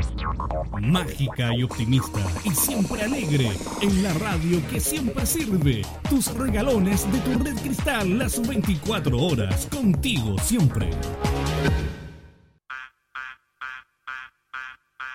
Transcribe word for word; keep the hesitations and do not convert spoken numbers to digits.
Mágica y optimista y siempre alegre, en la radio que siempre sirve. Tus regalones de tu Red Cristal las veinticuatro horas, contigo siempre.